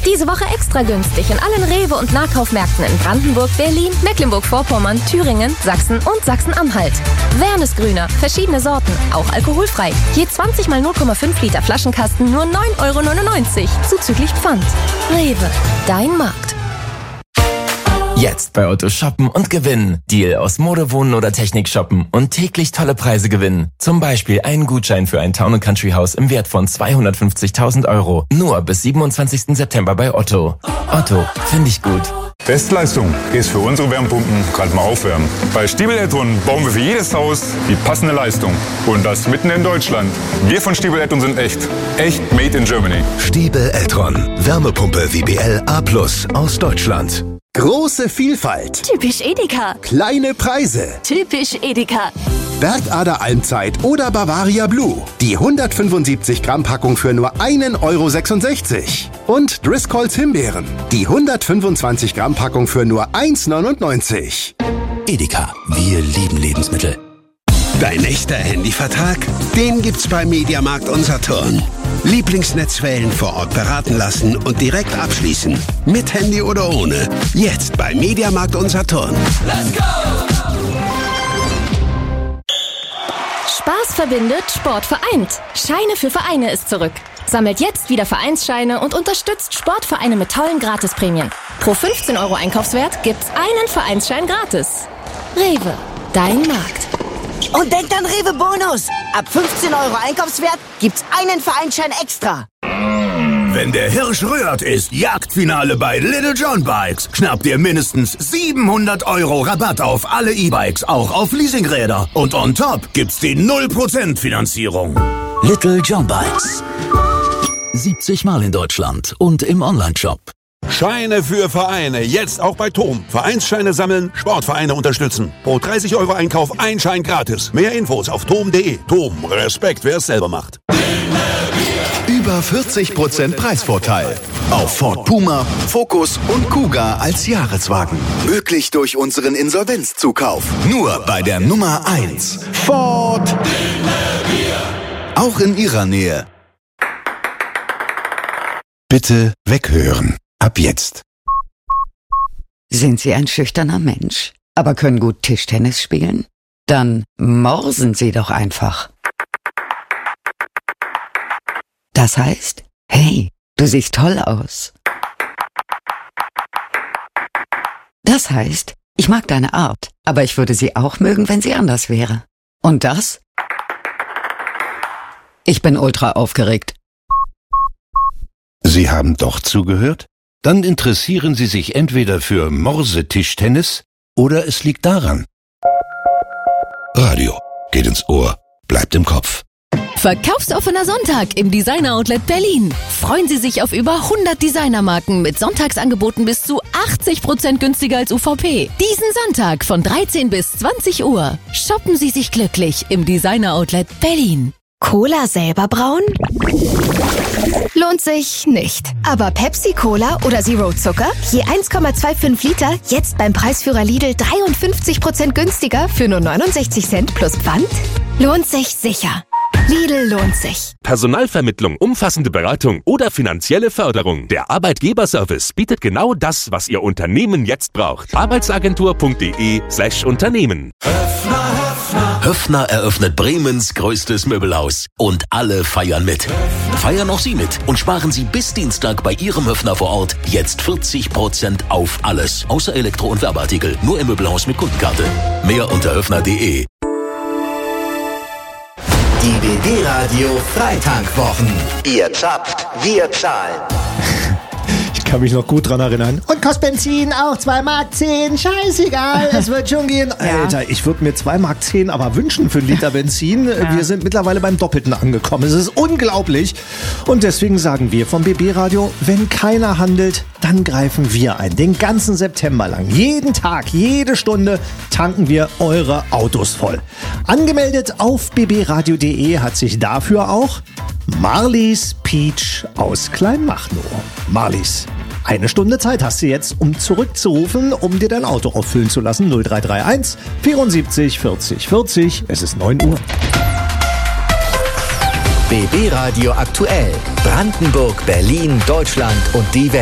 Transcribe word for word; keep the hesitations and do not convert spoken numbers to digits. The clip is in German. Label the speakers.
Speaker 1: Diese Woche extra günstig in allen Rewe- und Nahkaufmärkten in Brandenburg, Berlin, Mecklenburg-Vorpommern, Thüringen, Sachsen und Sachsen-Anhalt. Wernesgrüner, verschiedene Sorten, auch alkoholfrei. Je zwanzig mal null Komma fünf Liter Flaschenkasten nur neun Euro neunundneunzig, zuzüglich Pfand. Rewe, dein Markt.
Speaker 2: Jetzt bei Otto shoppen und gewinnen. Deal aus Mode, Wohnen oder Technik shoppen und täglich tolle Preise gewinnen. Zum Beispiel einen Gutschein für ein Town- und Country-Haus im Wert von zweihundertfünfzigtausend Euro. Nur bis siebenundzwanzigsten September bei Otto. Otto, finde ich gut.
Speaker 3: Bestleistung ist für unsere Wärmepumpen gerade mal aufwärmen. Bei Stiebel Eltron bauen wir für jedes Haus die passende Leistung. Und das mitten in Deutschland. Wir von Stiebel Eltron sind echt. Echt made in Germany.
Speaker 4: Stiebel Eltron. Wärmepumpe W B L A plus aus Deutschland. Große Vielfalt.
Speaker 5: Typisch Edeka.
Speaker 4: Kleine Preise.
Speaker 5: Typisch Edeka.
Speaker 4: Bergader Almzeit oder Bavaria Blue. Die hundertfünfundsiebzig Gramm Packung für nur einen Euro sechsundsechzig. Und Driscolls Himbeeren. Die hundertfünfundzwanzig Gramm Packung für nur eins neunundneunzig.
Speaker 6: Edeka. Wir lieben Lebensmittel.
Speaker 7: Dein echter Handyvertrag? Den gibt's bei Mediamarkt und Saturn. Lieblingsnetzwellen vor Ort beraten lassen und direkt abschließen. Mit Handy oder ohne. Jetzt bei Mediamarkt und Saturn.
Speaker 5: Let's go!
Speaker 1: Spaß verbindet, Sport vereint. Scheine für Vereine ist zurück. Sammelt jetzt wieder Vereinsscheine und unterstützt Sportvereine mit tollen Gratisprämien. Pro fünfzehn Euro Einkaufswert gibt's einen Vereinsschein gratis. Rewe, dein Markt.
Speaker 8: Und denkt an Rewe Bonus. Ab fünfzehn Euro Einkaufswert gibt's einen Vereinsschein extra.
Speaker 6: Wenn der Hirsch rührt, ist Jagdfinale bei Little John Bikes. Schnappt ihr mindestens siebenhundert Euro Rabatt auf alle E-Bikes, auch auf Leasingräder. Und on top gibt's die null Prozent Finanzierung. Little John Bikes. siebzig Mal in Deutschland und im Onlineshop.
Speaker 9: Scheine für Vereine, jetzt auch bei Tom. Vereinsscheine sammeln, Sportvereine unterstützen. Pro dreißig Euro Einkauf ein Schein gratis. Mehr Infos auf tom punkt de. Tom, Respekt, wer es selber macht.
Speaker 4: Über vierzig Prozent Preisvorteil. Auf Ford Puma, Focus und Kuga als Jahreswagen. Möglich durch unseren Insolvenzzukauf. Nur bei der Nummer eins. Ford. Auch in Ihrer Nähe.
Speaker 7: Bitte weghören. Ab jetzt.
Speaker 10: Sind Sie ein schüchterner Mensch, aber können gut Tischtennis spielen? Dann morsen Sie doch einfach. Das heißt, hey, du siehst toll aus. Das heißt, ich mag deine Art, aber ich würde sie auch mögen, wenn sie anders wäre. Und das? Ich bin ultra aufgeregt.
Speaker 7: Sie haben doch zugehört? Dann interessieren Sie sich entweder für Morse-Tischtennis oder es liegt daran. Radio geht ins Ohr, bleibt im Kopf.
Speaker 11: Verkaufsoffener Sonntag im Designer Outlet Berlin. Freuen Sie sich auf über hundert Designermarken mit Sonntagsangeboten bis zu achtzig Prozent günstiger als U V P. Diesen Sonntag von dreizehn bis zwanzig Uhr. Shoppen Sie sich glücklich im Designer Outlet Berlin.
Speaker 5: Cola selber brauen? Lohnt sich nicht. Aber Pepsi-Cola oder Zero Zucker? Je eins Komma fünfundzwanzig Liter, jetzt beim Preisführer Lidl dreiundfünfzig Prozent günstiger für nur neunundsechzig Cent plus Pfand? Lohnt sich sicher. Lidl lohnt sich.
Speaker 12: Personalvermittlung, umfassende Beratung oder finanzielle Förderung. Der Arbeitgeberservice bietet genau das, was Ihr Unternehmen jetzt braucht. Arbeitsagentur.de slash Unternehmen.
Speaker 6: Höffner eröffnet Bremens größtes Möbelhaus. Und alle feiern mit. Feiern auch Sie mit und sparen Sie bis Dienstag bei Ihrem Höffner vor Ort jetzt vierzig Prozent auf alles. Außer Elektro- und Werbeartikel. Nur im Möbelhaus mit Kundenkarte. Mehr unter höffner punkt de.
Speaker 13: Die B B-Radio Freitankwochen. Ihr zappt, wir zahlen.
Speaker 14: Ich kann mich noch gut dran erinnern. Und kostet Benzin auch zwei Mark zehn. Scheißegal, es wird schon gehen. Ja. Alter, ich würde mir zwei Mark zehn aber wünschen für einen Liter Benzin. Ja. Wir sind mittlerweile beim Doppelten angekommen. Es ist unglaublich. Und deswegen sagen wir vom B B-Radio, wenn keiner handelt, dann greifen wir ein. Den ganzen September lang. Jeden Tag, jede Stunde tanken wir eure Autos voll. Angemeldet auf b b radio punkt de hat sich dafür auch Marlies Peach aus Kleinmachnow. Marlies, eine Stunde Zeit hast du jetzt, um zurückzurufen, um dir dein Auto auffüllen zu lassen. null drei drei eins vierundsiebzig vierzig vierzig. Es ist neun Uhr.
Speaker 13: B B-Radio aktuell. Brandenburg, Berlin, Deutschland und die Welt.